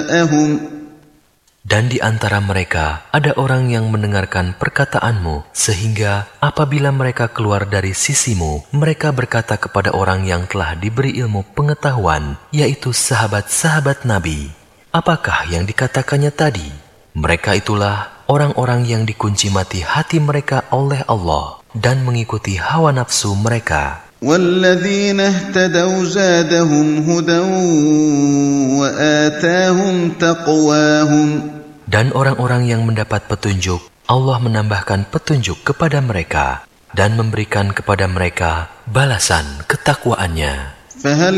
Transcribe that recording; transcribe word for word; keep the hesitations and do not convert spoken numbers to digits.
جاءهم. Dan di antara mereka ada orang yang mendengarkan perkataanmu, sehingga apabila mereka keluar dari sisimu, mereka berkata kepada orang yang telah diberi ilmu pengetahuan, yaitu sahabat-sahabat Nabi, apakah yang dikatakannya tadi? Mereka itulah orang-orang yang dikunci mati hati mereka oleh Allah dan mengikuti hawa nafsu mereka. وَالَّذِينَ اهْتَدَوْا زَادَهُمْ هُدًى وَآتَاهُمْ تَقْوَاهُمْ. Dan orang-orang yang mendapat petunjuk, Allah menambahkan petunjuk kepada mereka dan memberikan kepada mereka balasan ketakwaannya. فَهَلْ